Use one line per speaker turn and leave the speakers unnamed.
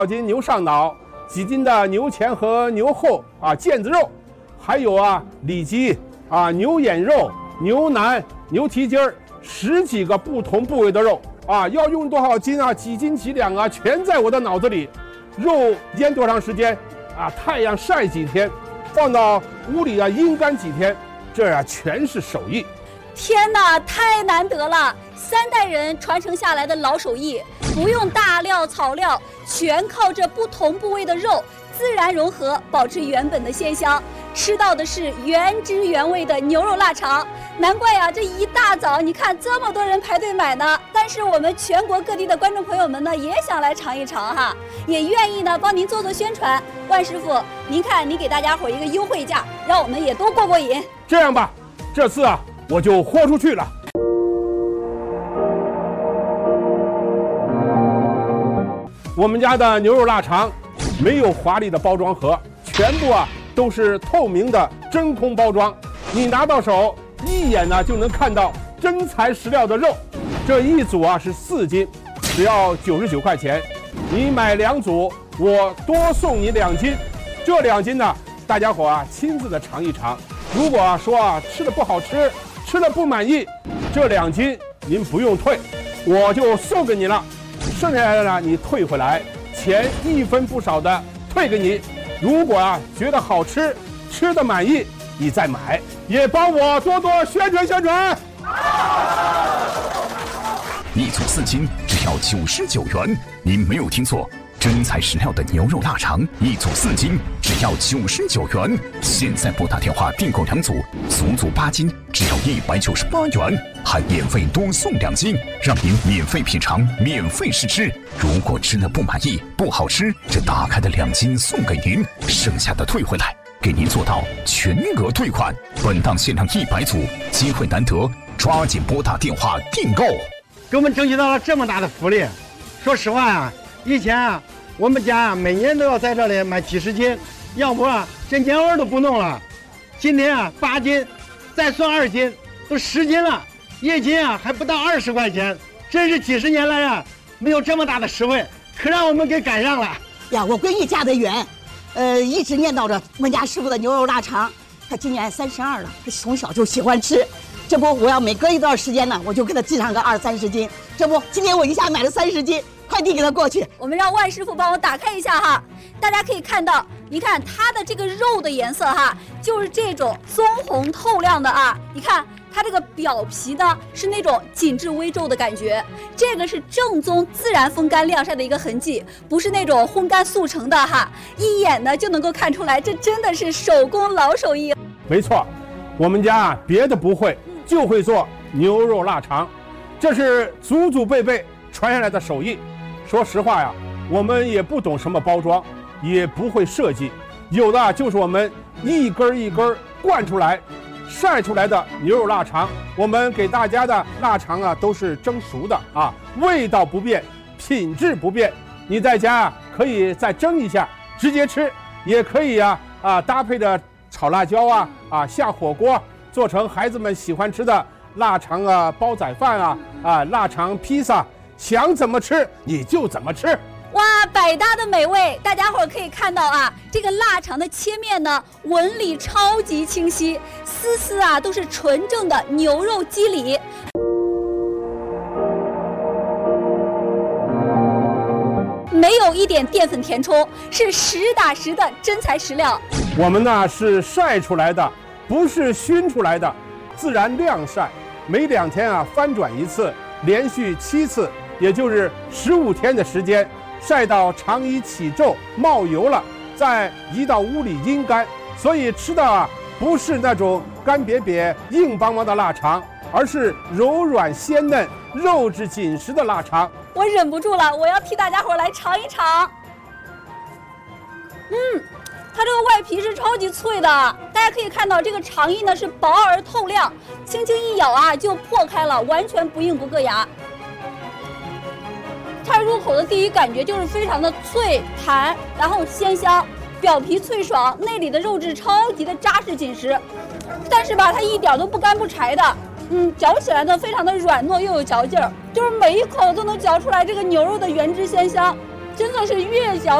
斤牛上脑，几斤的牛前和牛后腱子肉，还有里脊牛眼肉、牛腩、牛蹄筋儿，10几个不同部位的肉要用多少斤几斤几两全在我的脑子里。肉腌多长时间太阳晒几天，放到屋里阴干几天，这全是手艺。
天哪，太难得了！3代人传承下来的老手艺，不用大料草料，全靠这不同部位的肉自然融合，保持原本的鲜香。吃到的是原汁原味的牛肉腊肠，难怪这一大早你看这么多人排队买呢。但是我们全国各地的观众朋友们呢，也想来尝一尝哈，也愿意呢帮您做宣传。万师傅，您看您给大家伙一个优惠价，让我们也都过过瘾。
这样吧，这次我就豁出去了。我们家的牛肉腊肠没有华丽的包装盒，全部都是透明的真空包装，你拿到手一眼就能看到真材实料的肉。这一组是4斤，只要99块钱。你买2组，我多送你2斤。这2斤呢，大家伙亲自的尝一尝。如果说吃的不好吃，吃的不满意，这2斤您不用退，我就送给你了。剩下的呢，你退回来，钱1分不少的退给你。如果觉得好吃，吃的满意，你再买，也帮我多多宣传宣传。
1组4斤，只要99元，您没有听错。真材实料的牛肉腊肠，1组4斤，只要99元。现在拨打电话订购2组，足足8斤，只要198元，还免费多送2斤，让您免费品尝，免费试吃。如果吃了不满意、不好吃，这打开的2斤送给您，剩下的退回来，给您做到全额退款。本档限量100组，机会难得，抓紧拨打电话订购。
给我们争取到了这么大的福利，说实话以前我们家每年都要在这里买几十斤，要不这年味都不弄了。今天8斤，再算2斤，都10斤了，1斤还不到20块钱，真是几十年来没有这么大的实惠，可让我们给赶上了
呀！我闺女嫁得远，一直念叨着我们家师傅的牛肉腊肠，她今年32了，她从小就喜欢吃。这不，我要每隔一段时间呢，我就给她寄上个20、30斤。这不，今天我一下买了30斤，快递给她过去。
我们让万师傅帮我打开一下哈，大家可以看到，你看它的这个肉的颜色就是这种棕红透亮的你看它这个表皮呢是那种紧致微皱的感觉，这个是正宗自然风干晾晒的一个痕迹，不是那种烘干速成的一眼呢就能够看出来，这真的是手工老手艺。
没错，我们家别的不会，就会做牛肉腊肠，这是祖祖辈辈传下来的手艺。说实话我们也不懂什么包装，也不会设计，有的就是我们一根一根灌出来晒出来的牛肉腊肠。我们给大家的腊肠都是蒸熟的味道不变，品质不变。你在家可以再蒸一下直接吃，也可以搭配着炒辣椒下火锅，做成孩子们喜欢吃的腊肠煲仔饭腊肠披萨，想怎么吃你就怎么吃。
哇，百搭的美味！大家伙可以看到这个腊肠的切面呢，纹理超级清晰，丝丝都是纯正的牛肉肌理。没有一点淀粉填充，是实打实的真材实料。
我们呢是晒出来的，不是熏出来的，自然晾晒，每2天翻转一次，连续7次，也就是15天的时间，晒到肠衣起皱冒油了，再移到屋里阴干。所以吃的不是那种干瘪瘪硬邦邦的腊肠，而是柔软鲜嫩肉质紧实的腊肠。
我忍不住了，我要替大家伙来尝一尝。它这个外皮是超级脆的，大家可以看到这个肠衣呢是薄而透亮，轻轻一咬就破开了，完全不硬不硌牙。它入口的第一感觉就是非常的脆弹，然后鲜香，表皮脆爽，内里的肉质超级的扎实紧实，但是它一点都不干不柴的。嚼起来呢非常的软糯又有嚼劲儿，就是每一口都能嚼出来这个牛肉的原汁鲜香。 真的是越嚼